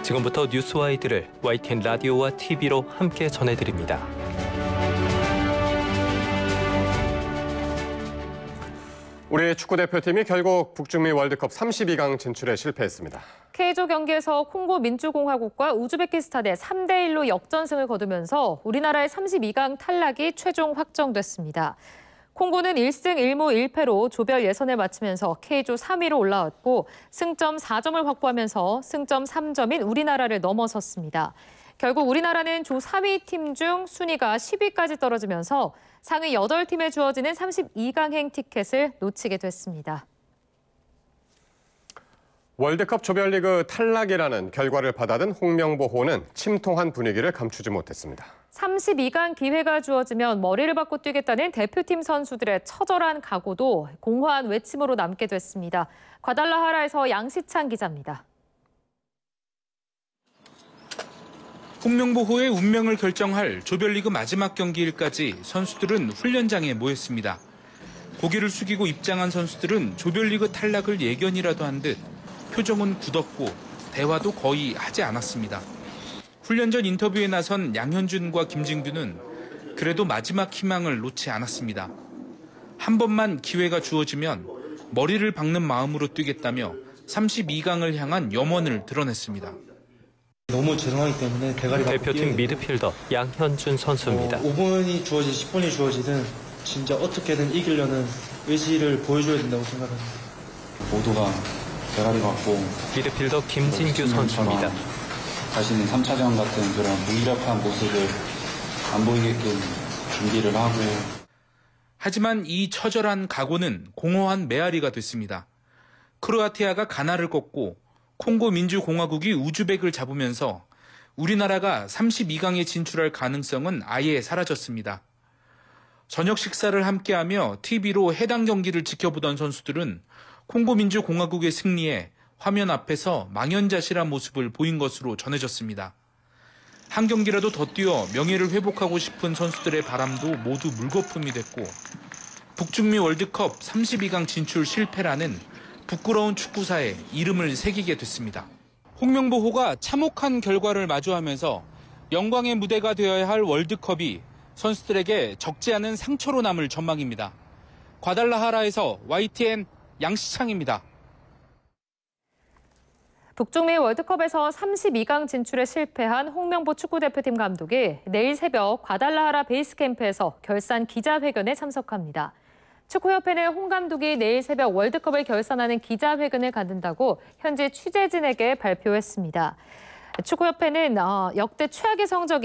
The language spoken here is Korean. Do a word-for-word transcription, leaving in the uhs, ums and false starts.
지금부터 뉴스와이드를 와이티엔 라디오와 티비로 함께 전해드립니다. 우리 축구대표팀이 결국 북중미 월드컵 삼십이 강 진출에 실패했습니다. K조 경기에서 콩고 민주공화국과 우즈베키스탄의 삼 대 일로 역전승을 거두면서 우리나라의 삼십이 강 탈락이 최종 확정됐습니다. 콩고는 일 승 일 무 일 패로 조별 예선을 마치면서 K조 삼 위로 올라왔고 승점 사 점을 확보하면서 승점 삼 점인 우리나라를 넘어섰습니다. 결국 우리나라는 조 삼 위 팀 중 순위가 십 위까지 떨어지면서 상위 여덟 팀에 주어지는 삼십이 강행 티켓을 놓치게 됐습니다. 월드컵 조별리그 탈락이라는 결과를 받아든 홍명보호는 침통한 분위기를 감추지 못했습니다. 삼십이 강 기회가 주어지면 머리를 받고 뛰겠다는 대표팀 선수들의 처절한 각오도 공허한 외침으로 남게 됐습니다. 과달라하라에서 양시찬 기자입니다. 홍명보호의 운명을 결정할 조별리그 마지막 경기일까지 선수들은 훈련장에 모였습니다. 고개를 숙이고 입장한 선수들은 조별리그 탈락을 예견이라도 한 듯 표정은 굳었고 대화도 거의 하지 않았습니다. 훈련 전 인터뷰에 나선 양현준과 김진규는 그래도 마지막 희망을 놓지 않았습니다. 한 번만 기회가 주어지면 머리를 박는 마음으로 뛰겠다며 삼십이 강을 향한 염원을 드러냈습니다. 너무 죄송하기 때문에 대가리 받고 대표팀 미드필더 양현준 선수입니다. 어, 오 분이 주어지든 십 분이 주어지든 진짜 어떻게든 이기려는 의지를 보여줘야 된다고 생각합니다. 모두가 대가리 받고 미드필더 김진규 선수입니다. 자신의 삼 차전 같은 그런 무기력한 모습을 안 보이게끔 준비를 하고. 하지만 이 처절한 각오는 공허한 메아리가 됐습니다. 크로아티아가 가나를 꺾고 콩고 민주공화국이 우즈벡을 잡으면서 우리나라가 삼십이 강에 진출할 가능성은 아예 사라졌습니다. 저녁 식사를 함께하며 티비로 해당 경기를 지켜보던 선수들은 콩고 민주공화국의 승리에 화면 앞에서 망연자실한 모습을 보인 것으로 전해졌습니다. 한 경기라도 더 뛰어 명예를 회복하고 싶은 선수들의 바람도 모두 물거품이 됐고 북중미 월드컵 삼십이 강 진출 실패라는 부끄러운 축구사에 이름을 새기게 됐습니다. 홍명보호가 참혹한 결과를 마주하면서 영광의 무대가 되어야 할 월드컵이 선수들에게 적지 않은 상처로 남을 전망입니다. 과달라하라에서 와이티엔 양시창입니다. 북중미 월드컵에서 삼십이 강 진출에 실패한 홍명보 축구대표팀 감독이 내일 새벽 과달라하라 베이스캠프에서 결산 기자회견에 참석합니다. 축구협회는 홍 감독이 내일 새벽 월드컵을 결산하는 기자회견을 갖는다고 현지 취재진에게 발표했습니다. 축구협회는 역대 최악의 성적이